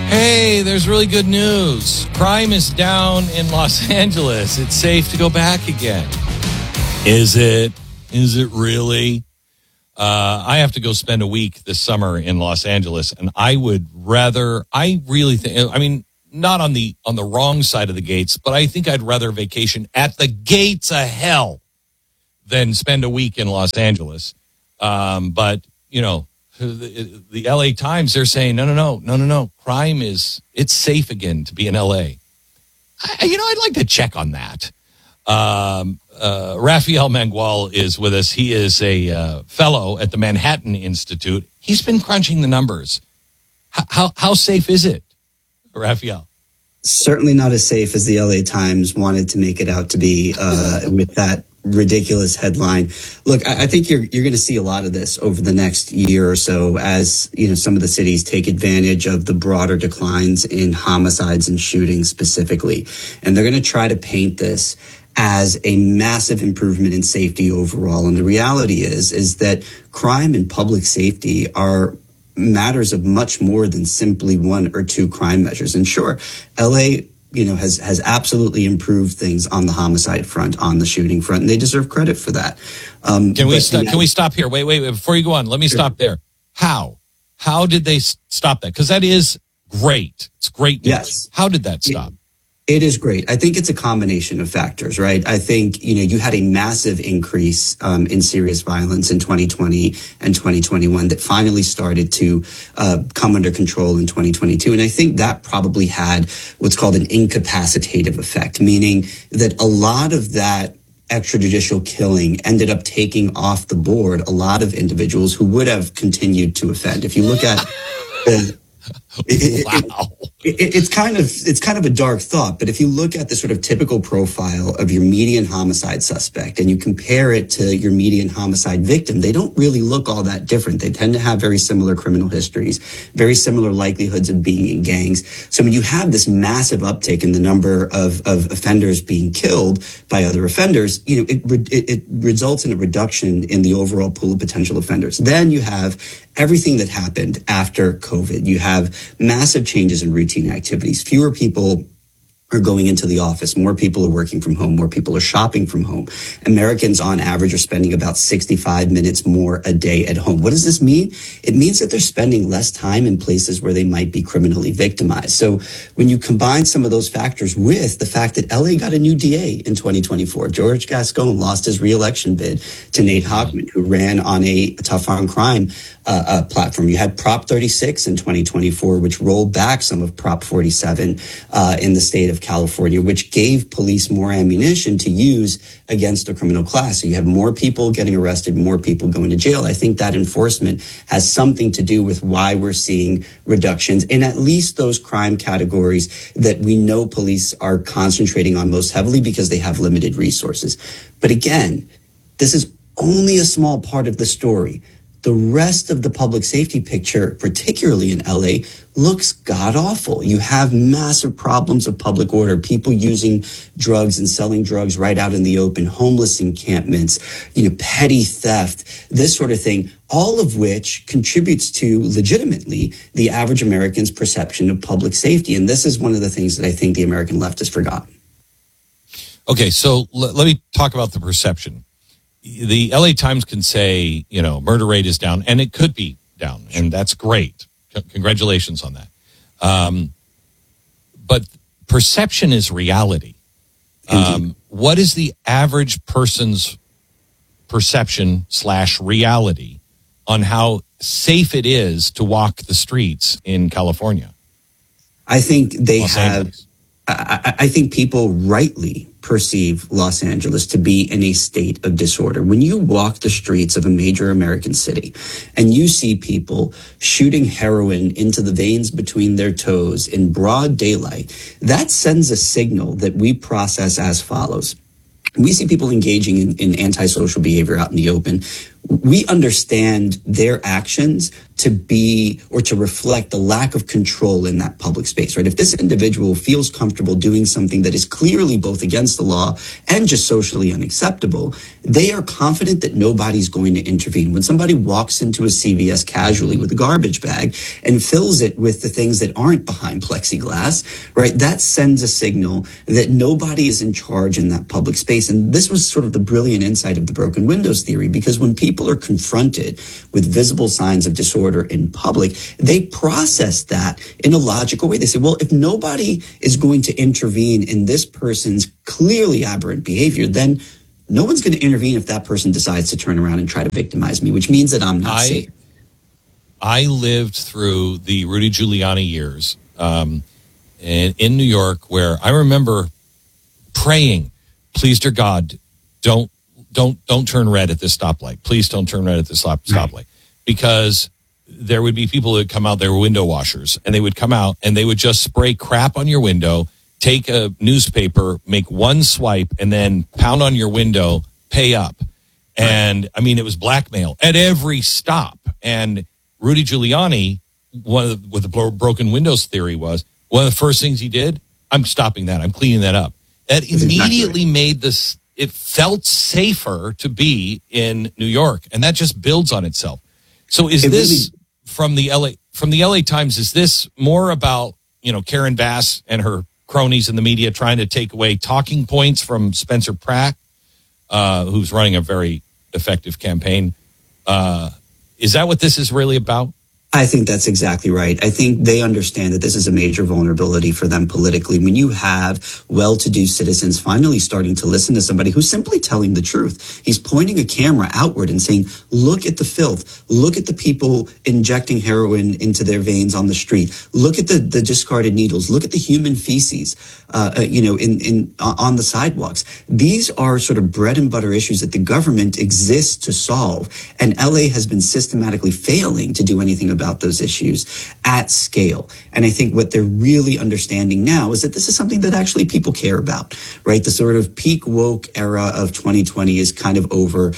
Hey, there's really good news. Crime is down in Los Angeles. It's safe to go back again. Is it? Is it really? I have to go spend a week this summer in Los Angeles, and I really think, I mean, not on the wrong side of the gates, but I think I'd rather vacation at the gates of hell than spend a week in Los Angeles. But, you know, the LA Times, they're saying, no. Crime it's safe again to be in LA. I'd like to check on that. Rafael Mangual is with us. He is a fellow at the Manhattan Institute. He's been crunching the numbers. How safe is it, Rafael? Certainly not as safe as the LA Times wanted to make it out to be with that ridiculous headline. Look, I think you're going to see a lot of this over the next year or so as, you know, some of the cities take advantage of the broader declines in homicides and shootings specifically. And they're going to try to paint this as a massive improvement in safety overall. And the reality is that crime and public safety are matters of much more than simply one or two crime measures. And sure, LA, has absolutely improved things on the homicide front, on the shooting front, and they deserve credit for that. Can we stop here? Wait, before you go on, let me stop there. How did they stop that? Because that is great. It's great news. Yes. How did that stop? It is great. I think it's a combination of factors, right? I think, you had a massive increase in serious violence in 2020 and 2021 that finally started to come under control in 2022. And I think that probably had what's called an incapacitative effect, meaning that a lot of that extrajudicial killing ended up taking off the board a lot of individuals who would have continued to offend. If you look at it's kind of a dark thought, but if you look at the sort of typical profile of your median homicide suspect and you compare it to your median homicide victim, they don't really look all that different. They tend to have very similar criminal histories, very similar likelihoods of being in gangs. So when you have this massive uptick in the number of offenders being killed by other offenders, it results in a reduction in the overall pool of potential offenders. Then you have everything that happened after COVID. You have massive changes in routine activities. Fewer people are going into the office. More people are working from home. More people are shopping from home. Americans on average are spending about 65 minutes more a day at home. What does this mean? It means that they're spending less time in places where they might be criminally victimized. So when you combine some of those factors with the fact that LA got a new DA in 2024, George Gascon lost his reelection bid to Nate Hochman, who ran on a tough on crime platform. You had Prop 36 in 2024, which rolled back some of Prop 47 in the state of California, which gave police more ammunition to use against the criminal class. So you have more people getting arrested, more people going to jail. I think that enforcement has something to do with why we're seeing reductions in at least those crime categories that we know police are concentrating on most heavily because they have limited resources. But again, this is only a small part of the story. The rest of the public safety picture, particularly in LA, looks god-awful. You have massive problems of public order, people using drugs and selling drugs right out in the open, homeless encampments, petty theft, this sort of thing, all of which contributes to legitimately the average American's perception of public safety. And this is one of the things that I think the American left has forgotten. Okay, so let me talk about the perception. The LA Times can say, murder rate is down, and it could be down, and that's great. Congratulations on that. But perception is reality. What is the average person's perception / reality on how safe it is to walk the streets in California? I think I think people rightly perceive Los Angeles to be in a state of disorder. When you walk the streets of a major American city and you see people shooting heroin into the veins between their toes in broad daylight, that sends a signal that we process as follows. We see people engaging in antisocial behavior out in the open. we understand their actions to be or to reflect the lack of control in that public space, right? If this individual feels comfortable doing something that is clearly both against the law and just socially unacceptable, they are confident that nobody's going to intervene. When somebody walks into a CVS casually with a garbage bag and fills it with the things that aren't behind plexiglass, right, that sends a signal that nobody is in charge in that public space. And this was sort of the brilliant insight of the broken windows theory, because when people are confronted with visible signs of disorder in public, they process that in a logical way. They say, well, if nobody is going to intervene in this person's clearly aberrant behavior, then no one's going to intervene if that person decides to turn around and try to victimize me, which means that I'm not safe. I lived through the Rudy Giuliani years in New York, where I remember praying, please, dear God, don't turn red at this stoplight. Please don't turn red at this stoplight. Because there would be people that would come out, they were window washers, and they would come out and they would just spray crap on your window, take a newspaper, make one swipe, and then pound on your window, pay up. And I mean, it was blackmail at every stop. And Rudy Giuliani, what the broken windows theory was, one of the first things he did, I'm stopping that. I'm cleaning that up. That immediately made this, it felt safer to be in New York. And that just builds on itself. So is this from the LA Times, is this more about, Karen Bass and her cronies in the media trying to take away talking points from Spencer Pratt, who's running a very effective campaign? Is that what this is really about? I think that's exactly right. I think they understand that this is a major vulnerability for them politically. When you have well-to-do citizens finally starting to listen to somebody who's simply telling the truth, he's pointing a camera outward and saying, look at the filth, look at the people injecting heroin into their veins on the street, look at the discarded needles, look at the human feces, on the sidewalks. These are sort of bread and butter issues that the government exists to solve. And LA has been systematically failing to do anything about those issues at scale. And I think what they're really understanding now is that this is something that actually people care about, right? The sort of peak woke era of 2020 is kind of over.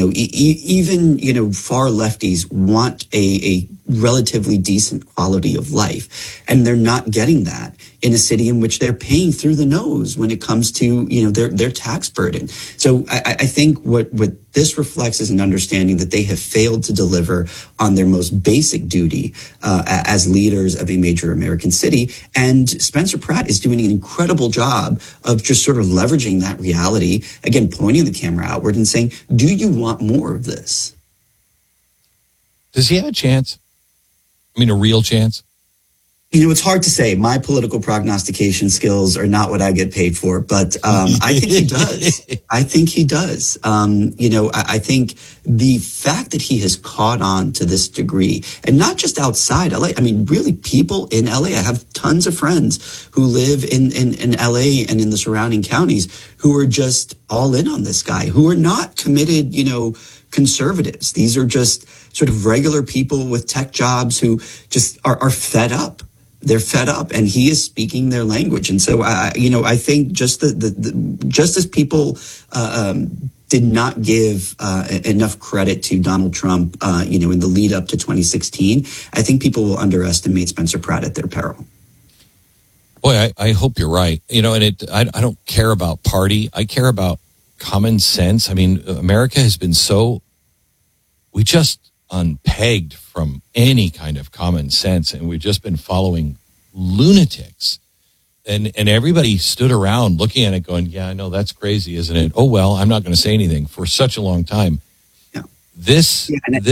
Even far lefties want a relatively decent quality of life. And they're not getting that in a city in which they're paying through the nose when it comes to, their tax burden. So I think what this reflects is an understanding that they have failed to deliver on their most basic duty as leaders of a major American city. And Spencer Pratt is doing an incredible job of just sort of leveraging that reality, again, pointing the camera outward and saying, do you want more of this? Does he have a chance? I mean, a real chance? It's hard to say. My political prognostication skills are not what I get paid for, but I think he does. I think he does. I think the fact that he has caught on to this degree, and not just outside LA, I mean, really people in LA. I have tons of friends who live in LA and in the surrounding counties who are just all in on this guy, who are not committed, conservatives. These are just sort of regular people with tech jobs who just are fed up. They're fed up, and he is speaking their language. And so, I think just just as people did not give enough credit to Donald Trump, in the lead up to 2016, I think people will underestimate Spencer Pratt at their peril. Boy, I hope you're right. And I don't care about party. I care about common sense. I mean, America has been we just unpegged from any kind of common sense, and we've just been following lunatics. And everybody stood around looking at it going, yeah, I know, that's crazy, isn't it? Oh, well, I'm not going to say anything for such a long time. Yeah. This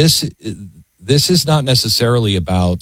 is not necessarily about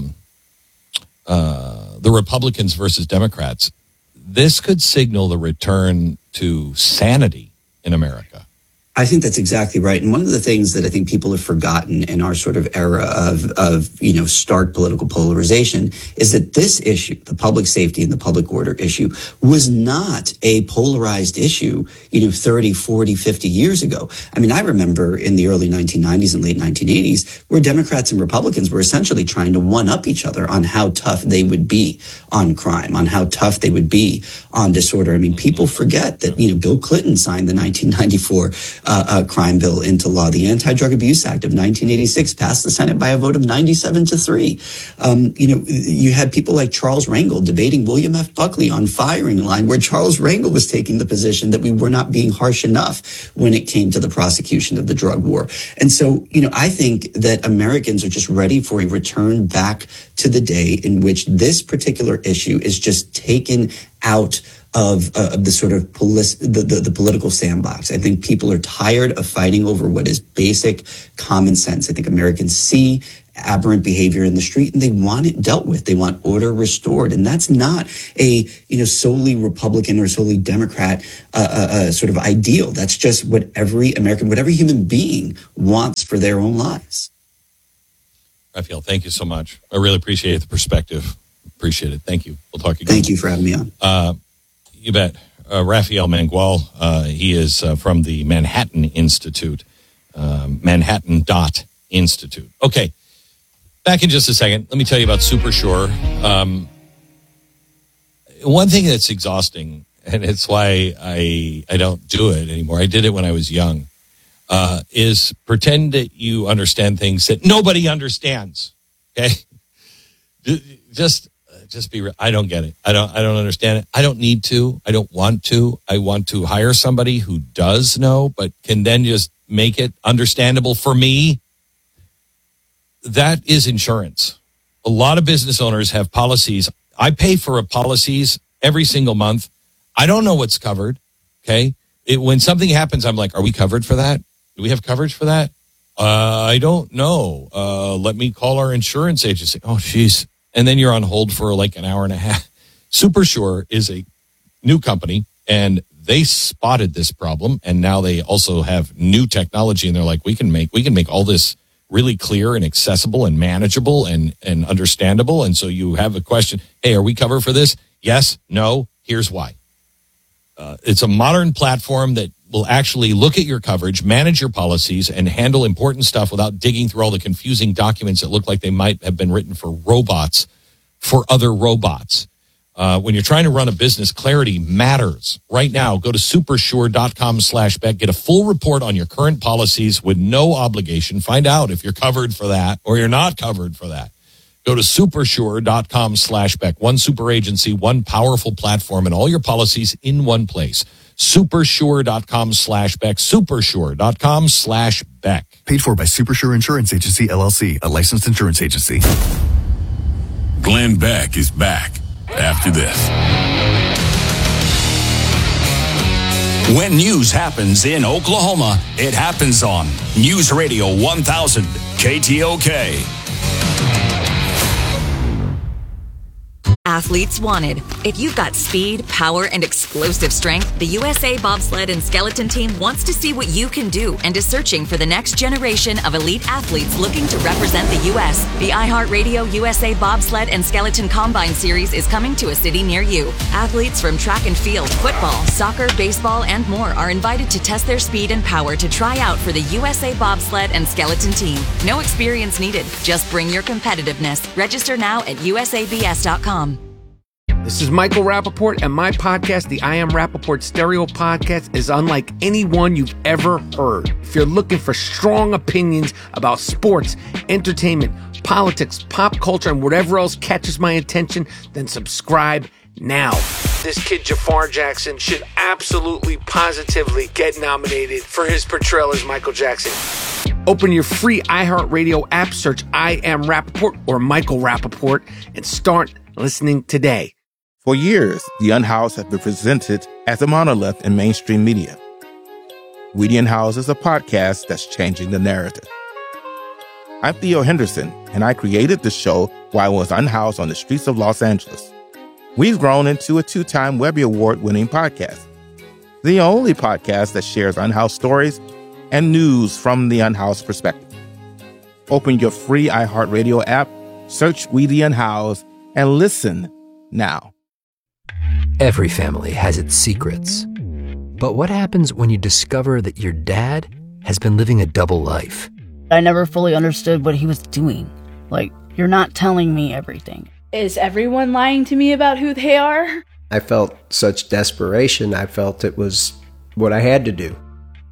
the Republicans versus Democrats. This could signal the return to sanity in America. I think that's exactly right. And one of the things that I think people have forgotten in our sort of era of stark political polarization is that this issue, the public safety and the public order issue, was not a polarized issue, 30, 40, 50 years ago. I mean, I remember in the early 1990s and late 1980s where Democrats and Republicans were essentially trying to one-up each other on how tough they would be on crime, on how tough they would be on disorder. I mean, people forget that, Bill Clinton signed the 1994 crime bill into law. The Anti-Drug Abuse Act of 1986 passed the Senate by a vote of 97-3. You had people like Charles Rangel debating William F. Buckley on firing line, where Charles Rangel was taking the position that we were not being harsh enough when it came to the prosecution of the drug war. And so, I think that Americans are just ready for a return back to the day in which this particular issue is just taken out of the sort of the political sandbox. I think people are tired of fighting over what is basic common sense. I think Americans see aberrant behavior in the street and they want it dealt with. They want order restored. And that's not a, solely Republican or solely Democrat sort of ideal. That's just what every American, what every human being wants for their own lives. Raphael, thank you so much. I really appreciate the perspective. Appreciate it. Thank you. We'll talk again. Thank you for having me on. You bet. Raphael Mangual, he is from the Manhattan Institute, Manhattan.Institute. Okay, back in just a second. Let me tell you about Supersure. One thing that's exhausting, and it's why I don't do it anymore. I did it when I was young, is pretend that you understand things that nobody understands. Okay? Just be real. I don't get it. I don't understand it. I don't need to. I don't want to. I want to hire somebody who does know, but can then just make it understandable for me. That is insurance. A lot of business owners have policies. I pay for policies every single month. I don't know what's covered. Okay. When something happens, I'm like, are we covered for that? Do we have coverage for that? I don't know. Let me call our insurance agency. Oh, geez. And then you're on hold for like an hour and a half. Supersure is a new company, and they spotted this problem, and now they also have new technology, and they're like, we can make all this really clear and accessible and manageable and understandable. And so you have a question, hey, are we covered for this? Yes, no, here's why. It's a modern platform that will actually look at your coverage, manage your policies, and handle important stuff without digging through all the confusing documents that look like they might have been written for robots, for other robots. When you're trying to run a business, clarity matters. Right now, go to supersure.com/Beck. Get a full report on your current policies with no obligation. Find out if you're covered for that or you're not covered for that. Go to supersure.com/Beck. One super agency, one powerful platform, and all your policies in one place. Supersure.com/Beck. Supersure.com/Beck. Paid for by Supersure Insurance Agency, LLC, a licensed insurance agency. Glenn Beck is back after this. When news happens in Oklahoma, it happens on News Radio 1000 KTOK. Athletes wanted. If you've got speed, power, and explosive strength, the USA Bobsled and Skeleton Team wants to see what you can do and is searching for the next generation of elite athletes looking to represent the U.S. The iHeartRadio USA Bobsled and Skeleton Combine Series is coming to a city near you. Athletes from track and field, football, soccer, baseball, and more are invited to test their speed and power to try out for the USA Bobsled and Skeleton Team. No experience needed. Just bring your competitiveness. Register now at usabs.com. This is Michael Rappaport, and my podcast, the I Am Rappaport Stereo Podcast, is unlike any one you've ever heard. If you're looking for strong opinions about sports, entertainment, politics, pop culture, and whatever else catches my attention, then subscribe now. This kid, Jafar Jackson, should absolutely, positively get nominated for his portrayal as Michael Jackson. Open your free iHeartRadio app, search I Am Rappaport or Michael Rappaport, and start listening today. For years, The Unhoused has been presented as a monolith in mainstream media. We the Unhoused is a podcast that's changing the narrative. I'm Theo Henderson, and I created the show while I was unhoused on the streets of Los Angeles. We've grown into a 2-time Webby Award-winning podcast, the only podcast that shares unhoused stories and news from the unhoused perspective. Open your free iHeartRadio app, search We the Unhoused, and listen now. Every family has its secrets. But what happens when you discover that your dad has been living a double life? I never fully understood what he was doing. Like, you're not telling me everything. Is everyone lying to me about who they are? I felt such desperation. I felt it was what I had to do.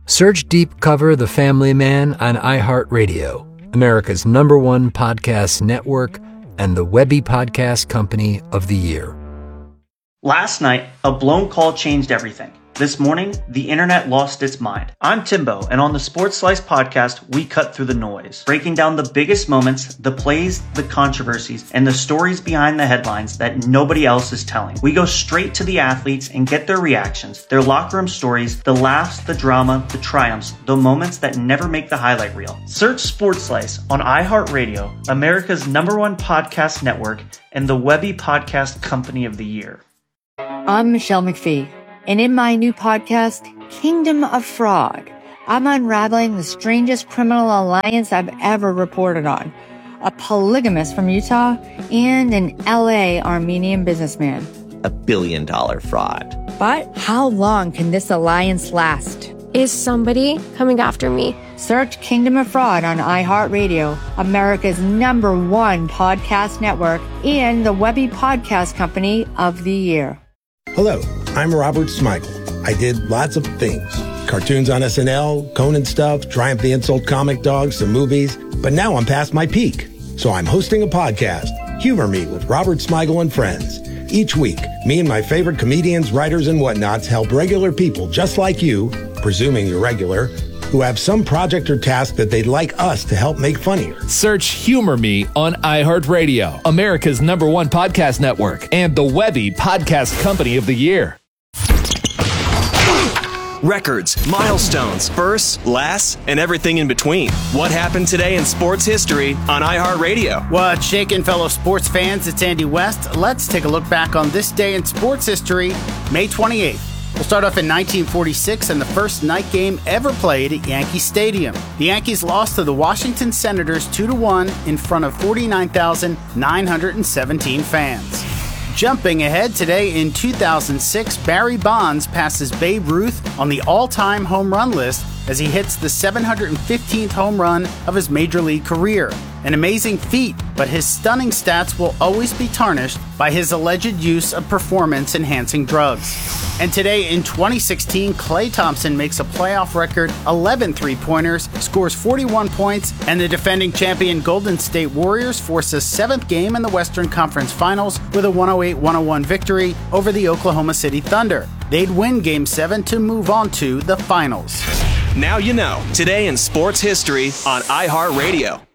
Search Deep Cover The Family Man on iHeartRadio, America's #1 podcast network and the Webby Podcast Company of the Year. Last night, a blown call changed everything. This morning, the internet lost its mind. I'm Timbo, and on the Sports Slice podcast, we cut through the noise, breaking down the biggest moments, the plays, the controversies, and the stories behind the headlines that nobody else is telling. We go straight to the athletes and get their reactions, their locker room stories, the laughs, the drama, the triumphs, the moments that never make the highlight reel. Search Sports Slice on iHeartRadio, America's #1 podcast network, and the Webby Podcast Company of the Year. I'm Michelle McPhee. And in my new podcast, Kingdom of Fraud, I'm unraveling the strangest criminal alliance I've ever reported on. A polygamist from Utah and an LA Armenian businessman. $1 billion fraud. But how long can this alliance last? Is somebody coming after me? Search Kingdom of Fraud on iHeartRadio, America's #1 podcast network, and the Webby Podcast Company of the Year. Hello, I'm Robert Smigel. I did lots of things. Cartoons on SNL, Conan stuff, Triumph the Insult Comic Dog, some movies. But now I'm past my peak. So I'm hosting a podcast, Humor Me with Robert Smigel and Friends. Each week, me and my favorite comedians, writers, and whatnots help regular people just like you, presuming you're regular, who have some project or task that they'd like us to help make funnier. Search Humor Me on iHeartRadio, America's #1 podcast network, and the Webby Podcast Company of the Year. Records, milestones, firsts, lasts, and everything in between. What happened today in sports history on iHeartRadio? What's shaking, fellow sports fans? It's Andy West. Let's take a look back on this day in sports history, May 28th. We'll start off in 1946 and the first night game ever played at Yankee Stadium. The Yankees lost to the Washington Senators 2-1 in front of 49,917 fans. Jumping ahead today in 2006, Barry Bonds passes Babe Ruth on the all-time home run list as he hits the 715th home run of his major league career. An amazing feat, but his stunning stats will always be tarnished by his alleged use of performance-enhancing drugs. And today in 2016, Klay Thompson makes a playoff record 11 three-pointers, scores 41 points, and the defending champion Golden State Warriors force a seventh game in the Western Conference Finals with a 108-101 victory over the Oklahoma City Thunder. They'd win Game 7 to move on to the finals. Now you know, today in sports history on iHeartRadio.